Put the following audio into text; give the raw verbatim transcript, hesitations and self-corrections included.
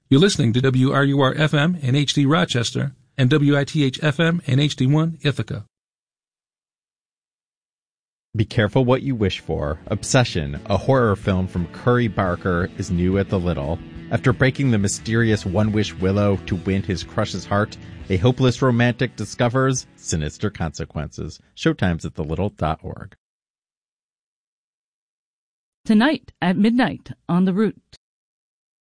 You're listening to W R U R F M in H D Rochester and W I T H F M in H D one Ithaca. Be careful what you wish for. Obsession, a horror film from Curry Barker, is new at the Little. After breaking the mysterious one-wish willow to win his crush's heart, a hopeless romantic discovers sinister consequences. Showtimes at the little dot org. Tonight at midnight on The Root.